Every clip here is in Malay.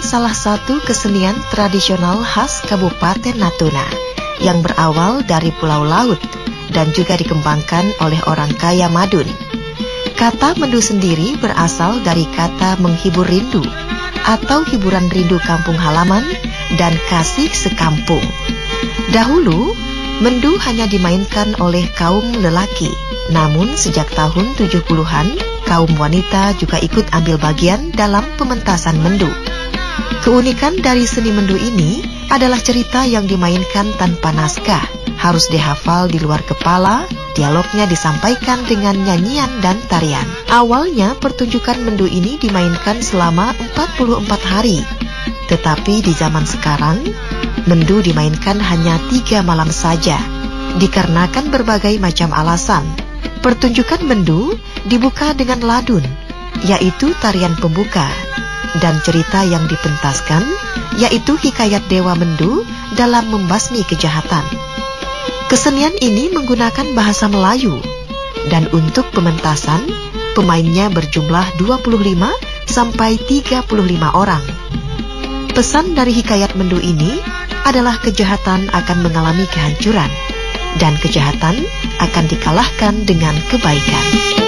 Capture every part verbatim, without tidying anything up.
salah satu kesenian tradisional khas Kabupaten Natuna yang berawal dari Pulau Laut dan juga dikembangkan oleh orang kaya Madun. Kata mendu sendiri berasal dari kata menghibur rindu atau hiburan rindu kampung halaman dan kasih sekampung. Dahulu, mendu hanya dimainkan oleh kaum lelaki. Namun sejak tahun tujuh puluhan, kaum wanita juga ikut ambil bagian dalam pementasan mendu. Keunikan dari seni mendu ini adalah cerita yang dimainkan tanpa naskah, harus dihafal di luar kepala, dialognya disampaikan dengan nyanyian dan tarian. Awalnya pertunjukan mendu ini dimainkan selama empat puluh empat hari. Tetapi di zaman sekarang, mendu dimainkan hanya tiga malam saja, dikarenakan berbagai macam alasan. Pertunjukan mendu dibuka dengan ladun, yaitu tarian pembuka, dan cerita yang dipentaskan, yaitu hikayat Dewa Mendu dalam membasmi kejahatan. Kesenian ini menggunakan bahasa Melayu, dan untuk pementasan, pemainnya berjumlah dua puluh lima sampai tiga puluh lima orang. Pesan dari hikayat mendu ini adalah kejahatan akan mengalami kehancuran, dan kejahatan akan dikalahkan dengan kebaikan.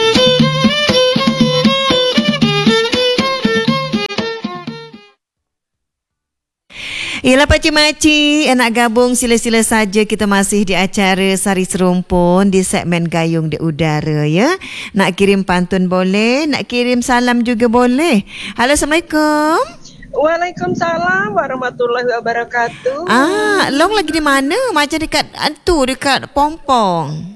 Yalah pakcik-makcik, nak gabung sila-sila saja, kita masih di acara Sari Serumpun di segmen Gayung di Udara ya. Nak kirim pantun boleh, nak kirim salam juga boleh. Halo, Assalamualaikum. Waalaikumsalam warahmatullahi wabarakatuh. Ah, Long lagi di mana? Macam dekat tu, dekat Pompong.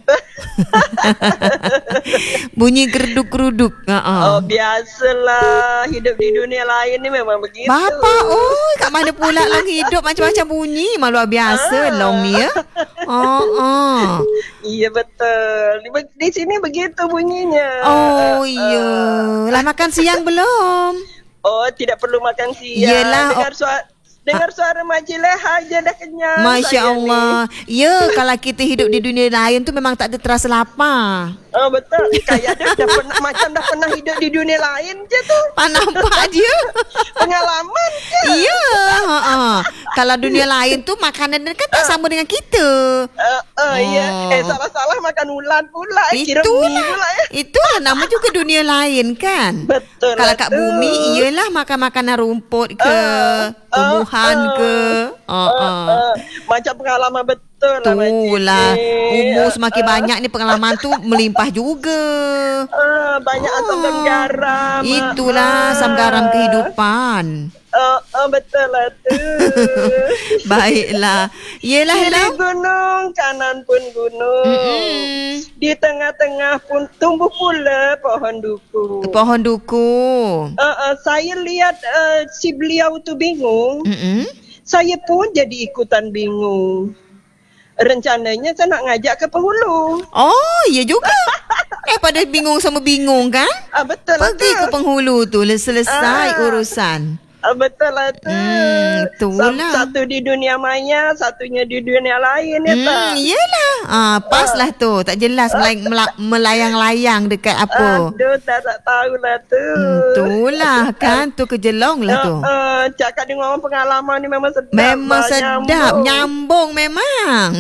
Bunyi geruduk-geruduk. Uh-uh. Oh, biasalah, hidup di dunia lain ni memang begitu. Bapa, oh, kat mana pula Long hidup macam-macam bunyi, malu biasa ah. Long ni ya. Oh, oh. Iya betul. Di, di sini begitu bunyinya. Oh, iya. Lah makan siang belum? Oh, tidak perlu makan siang. Yelah, dengar suara dengar suara Makcik Leha aja dah kenyang. Masya Allah. Ni. Ya, kalau kita hidup di dunia lain tu memang tak ada terasa lapar. Oh, betul. Kayak dia dah pernah, macam dah pernah hidup di dunia lain je tu. Ah, nampak dia. Pengalaman je. Ya. Ha, ha. Kalau dunia lain tu makanan kan tak sama dengan kita. Uh, uh, oh. Ya. Eh, salah-salah makan ulat pula. Kira Itulah. pula ya. Itulah nama juga dunia lain kan. Betul. Kalau kat bumi iyalah makan makanan rumput ke, uh, tumbuhan uh, uh, ke. Uh, uh. Uh, uh. Macam pengalaman betul. Itulah, umur semakin uh, banyak ni pengalaman tu melimpah juga. Uh, banyak uh, asam dan garam. Itulah uh, asam garam kehidupan. Uh, uh, betul lah tu. Baiklah. Yelah, kiri gunung, kanan pun gunung. Mm-hmm. Di tengah-tengah pun tumbuh pula pohon duku. Pohon duku. Uh, uh, saya lihat uh, si beliau tu bingung. Mm-hmm. Saya pun jadi ikutan bingung. Rencananya saya nak ngajak ke penghulu. Oh, ya juga. Eh, pada bingung sama bingung kan? Ah, betul lah tu. Pergi ke penghulu tu, selesai ah. urusan. Ah, betul lah tu. Hmm, itulah. Satu di dunia maya, satunya di dunia lain ya hmm, tak? Iyalah. Ah, pas lah tu. Tak jelas melayang, melayang-layang dekat apa. Aduh, tak, tak tahulah tu. Hmm, itulah kan. Tu kejelong lah tu. Uh, uh, cakap dengan orang pengalaman ni memang sedap. Memang sedap. Nyambung, nyambung memang.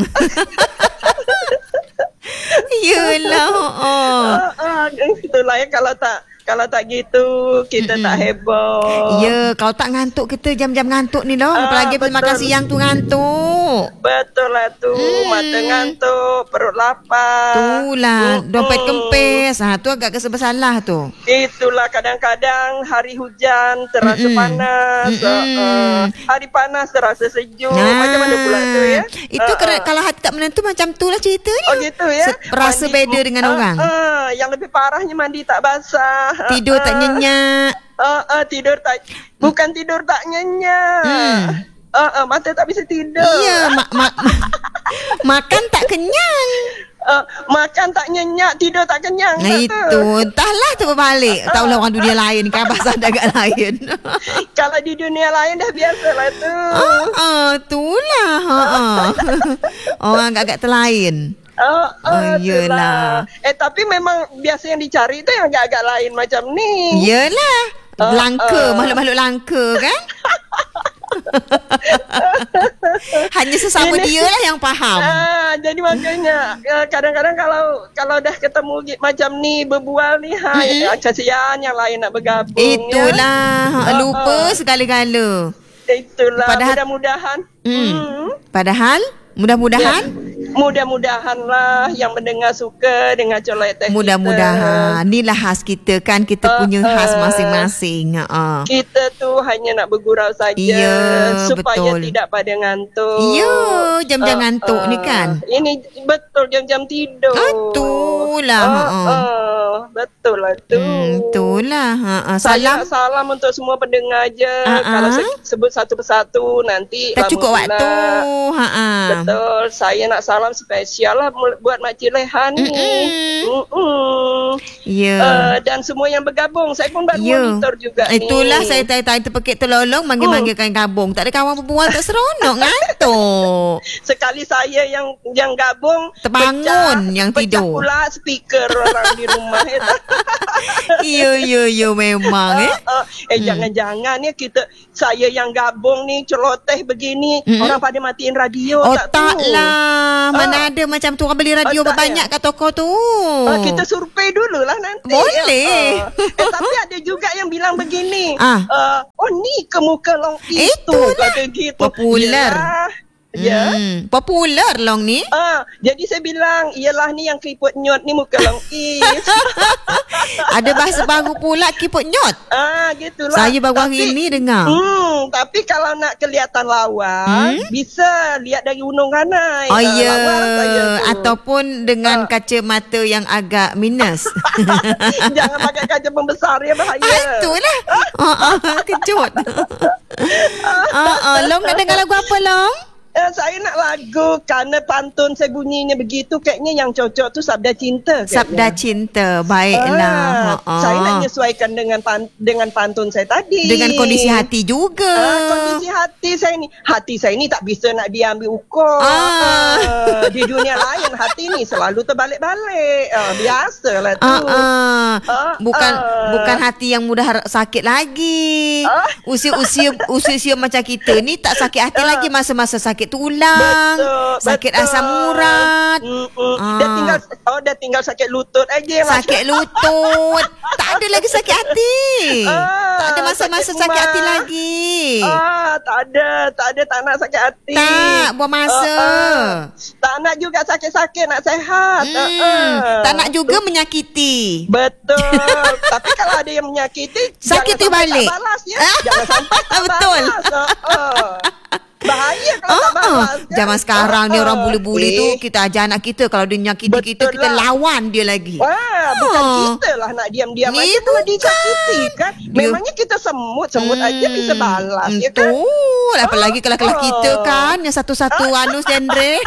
Yelah. Oh. Uh, uh, itulah ya, kalau tak Kalau tak gitu, kita Mm-mm. tak heboh. Ya, kalau tak ngantuk kita jam-jam ngantuk ni loh. Ah, apalagi betul. Makan siang tu ngantuk. Betul lah tu. Mm. Mata ngantuk, perut lapar. Itulah, mm-hmm. dompet kempes. Ha, tu agak kesebersalah tu. Itulah, kadang-kadang hari hujan terasa Mm-mm. panas. Mm-mm. Uh, hari panas terasa sejuk. Nah. Macam mana pula tu ya? Itu uh, uh. kalau hati tak menentu macam tu lah ceritanya. Oh gitu ya? Se- rasa mandi, beda dengan uh, orang. Uh, yang lebih parahnya mandi tak basah. Tidur uh, tak nyenyak. Uh, uh, tidur tak bukan tidur tak nyenyak. Hmm. Uh, uh, mata tak bisa tidur. Iya, ma- ma- ma- makan tak kenyang. Uh, makan tak nyenyak, tidur tak kenyang. Nah itu, tu. Entahlah tu berbalik. Uh, Tahulah orang dunia lain kan, bahasa agak lain. Kalau di dunia lain dah biasalah tu. Uh, uh, itulah. Uh, uh. Orang agak-agak terlain. Oh, oh, oh iyalah. Eh tapi memang biasa yang dicari tu yang agak-agak lain macam ni. Iyalah. Uh, langka, uh. makhluk-makhluk langka kan? Hanya sesama Ini, dia lah yang faham. Ah, jadi makanya kadang-kadang kalau kalau dah ketemu macam ni berbual ni, ha, mm-hmm. kasihan yang lain nak bergabung. Itulah, ya. lupa uh, uh. segala-gala. Itulah, Padahal, mudah-mudahan. Hmm. Hmm. Padahal, mudah-mudahan. Ya. Mudah-mudahanlah yang mendengar suka dengan colek teh. Mudah-mudahan. Inilah khas kita kan. Kita uh, punya khas uh, masing-masing. Uh. Kita tu hanya nak bergurau saja. Ya, supaya betul. tidak pada ngantuk. Ya, jam-jam uh, ngantuk uh, ni kan. Ini betul jam-jam tidur. Itulah. Uh, uh. uh, betul lah tu. Hmm, itulah. Uh, uh. Salam. Salam. Salam untuk semua pendengar je. Uh, Kalau uh. sebut satu persatu nanti tak cukup waktu. Ha, uh. Betul. Saya nak salam spesial lah buat Makcik Lehan ni. Mm-mm. Ya. Uh, dan semua yang bergabung. Saya pun buat yeah. monitor juga ni. Itulah saya tanya-tanya terpekik terlolong manggil-manggilkan mm. gabung. Tak ada kawan berbual tak seronok ngantuk. Sekali saya yang yang gabung terbangun pecah, yang tidur. Pecah pula speaker orang di rumah. Ya ya ya memang eh. Uh, uh, eh hmm. jangan-jangan ya kita saya yang gabung ni celoteh begini mm-hmm. orang pada matiin radio oh, tak tahu. Taklah. Mana uh, ada macam tu orang beli radio uh, berbanyak kat toko tu. Uh, kita survei dululah nanti. Boleh. Uh, eh tapi ada juga yang bilang begini. Ah. Uh, oh ni ke muka long itu kata gitu. Popular. Yalah. Ya. Hmm, popular long ni. Ah, jadi saya bilang, iyalah ni yang keriput nyot ni muka long is. Ada bahasa baru pula keriput nyot. Ah, gitulah. Saya baru hari ini dengar. Hmm, tapi kalau nak kelihatan lawan, hmm? bisa lihat dari Gunung Ranai. Oh ya. Yeah. Ataupun dengan ah. kacamata yang agak minus. Jangan pakai kaca pembesar ya, bahaya. Ah, itulah. Ah, ah, kejut. ah, ah, Long nak dengar lagu apa Long? Uh, saya nak lagu Kerana pantun saya bunyinya begitu. Kayaknya yang cocok tu Sabda Cinta kayaknya. Sabda Cinta. Baiklah. Ah, saya nak menyesuaikan dengan pan, dengan pantun saya tadi. Dengan kondisi hati juga. Ah, kondisi hati saya ni. Hati saya ni tak bisa nak diambil ukur. Ah. Ah, di dunia lain hati ni selalu terbalik-balik. Ah, biasalah tu. Ah, ah. Ah, bukan ah. bukan hati yang mudah sakit lagi. Ah. Usia-usia usia-usia macam kita ni tak sakit hati ah. lagi masa-masa sakit tulang, betul, sakit betul. asam urat. Ah. Dah tinggal oh dah tinggal sakit lutut aja. Sakit lutut. Tak ada lagi sakit hati. Ah, tak ada masa-masa sakit, sakit hati lagi. Ah, tak ada, tak ada tak nak sakit hati. Tak, buang masa. Ah, ah. Tak nak juga sakit-sakit, nak sehat. Hmm. Ah, ah. Tak nak juga Tuh. menyakiti. Betul. Tapi kalau ada yang menyakiti, sakiti balik. Tak balas ya. Jangan sampai tak betul. balas. Ah, ah. Bahaya kalau oh, tak balas kan? Zaman sekarang oh, ni orang bule-bule eh. tu kita ajar anak kita. Kalau dia nyakiti kita, kita lah. lawan dia lagi. Wah, oh. Bukan kita lah nak diam-diam ni aja kalau disakiti kan. Memangnya kita semut-semut hmm, aja bisa balas ya kan. Betul. Apalagi kalau-kalau oh. kita kan yang satu-satu anus genre.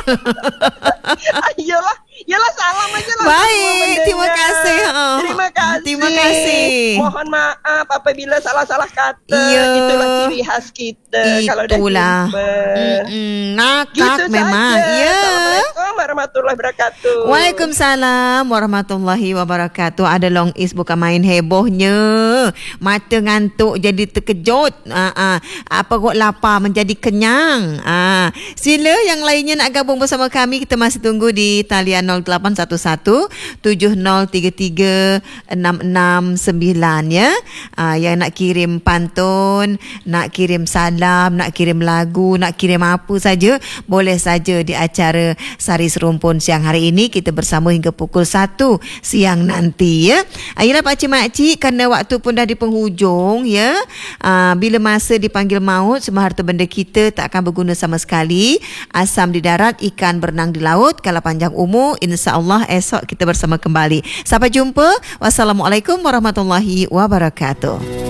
Ayolah. Yalah salam aja lah. Baik, terima kasih. Oh. Terima kasih. Terima kasih. Mohon maaf apabila salah-salah kata. Ya. Itulah ciri khas kita. Itulah. Kalau dah jumpa. Nakak gitu memang. Saja. Ya. Assalamualaikum warahmatullahi wabarakatuh. Waalaikumsalam warahmatullahi wabarakatuh. Ada Long Is bukan main hebohnya. Mata ngantuk jadi terkejut. Ah, ah. Perut lapar menjadi kenyang. Ah. Sila yang lainnya nak gabung bersama kami. Kita masih tunggu di talian nol lapan satu satu tujuh nol tiga tiga enam enam sembilan ya. Uh, yang nak kirim pantun, nak kirim salam, nak kirim lagu, nak kirim apa saja, boleh saja di acara Sari Serumpun siang hari ini. Kita bersama hingga pukul satu siang nanti ya. Ayolah pakcik makcik, kerana waktu pun dah di penghujung ya. Uh, bila masa dipanggil maut, semua harta benda kita tak akan berguna sama sekali. Asam di darat, ikan berenang di laut. Kalau panjang umur, insya-Allah esok kita bersama kembali. Sampai jumpa. Wassalamualaikum warahmatullahi wabarakatuh.